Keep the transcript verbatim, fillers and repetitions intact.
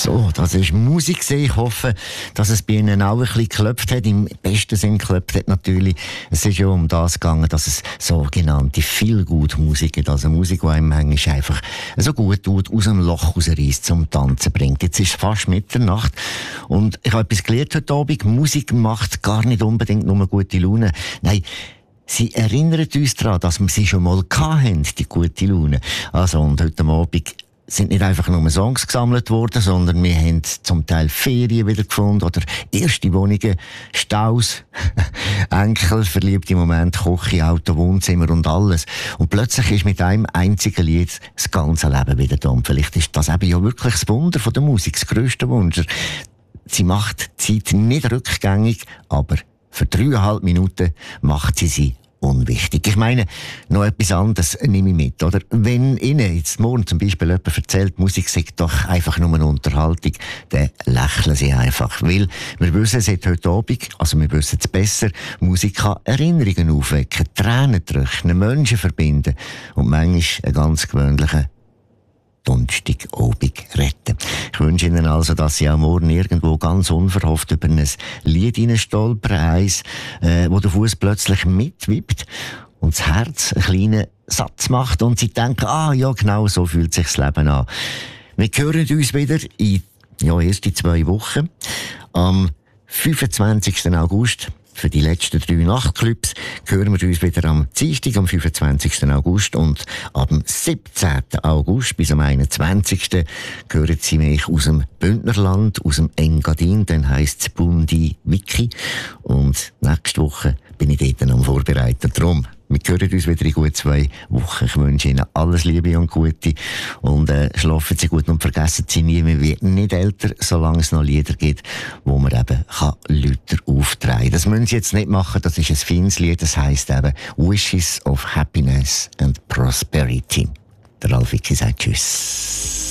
So, das ist Musik gewesen. Ich hoffe, dass es bei Ihnen auch ein bisschen geklopft hat. Im besten Sinn geklopft hat natürlich. Es ist ja um das gegangen, dass es sogenannte Feel-Good-Musik gibt. Also Musik, die einem manchmal einfach so gut tut, aus dem Loch rausreißt, zum Tanzen bringt. Jetzt ist es fast Mitternacht und ich habe etwas gelernt heute Abend. Musik macht gar nicht unbedingt nur gute Laune. Nein, sie erinnert uns daran, dass wir sie schon mal hatten, die gute Laune. Also, und heute Abend sind nicht einfach nur Songs gesammelt worden, sondern wir haben zum Teil Ferien wieder gefunden oder erste Wohnungen, Staus, Enkel, verliebte Momente, Küche, Auto, Wohnzimmer und alles. Und plötzlich ist mit einem einzigen Lied das ganze Leben wieder da. Und vielleicht ist das eben ja wirklich das Wunder von der Musik, das grösste Wunder. Sie macht die Zeit nicht rückgängig, aber für dreieinhalb Minuten macht sie sie unwichtig. Ich meine, noch etwas anderes nehme ich mit, oder? Wenn Ihnen jetzt morgen zum Beispiel jemand erzählt, Musik sei doch einfach nur eine Unterhaltung, dann lächeln Sie einfach. Weil wir wissen seit heute Abend, also wir wissen es besser, Musik kann Erinnerungen aufwecken, Tränen tröchnen, Menschen verbinden und manchmal einen ganz gewöhnlichen Donnerstagabend retten. Ich wünsche Ihnen also, dass Sie auch morgen irgendwo ganz unverhofft über ein Lied hineinstolpern, eins, äh, wo der Fuß plötzlich mitwippt und das Herz einen kleinen Satz macht und Sie denken, ah ja, genau so fühlt sich das Leben an. Wir hören uns wieder in, ja, erst in zwei Wochen. Am fünfundzwanzigsten August. Für die letzten drei Nachtclubs hören wir uns wieder am Dienstag, am fünfundzwanzigsten August und am siebzehnten August bis am einundzwanzigsten hören Sie mich aus dem Bündnerland, aus dem Engadin, dann heisst es Bundi Wiki. Und nächste Woche bin ich dort am Vorbereiten. Darum, wir hören uns wieder in gut zwei Wochen. Ich wünsche Ihnen alles Liebe und Gute. Und äh, schlafen Sie gut und vergessen Sie nie, wir werden nicht älter, solange es noch Lieder gibt, wo man eben kann Leute auftreiben. Das müssen Sie jetzt nicht machen, das ist ein feines Lied, das heisst eben Wishes of Happiness and Prosperity. Der Ralf Wicki sagt Tschüss.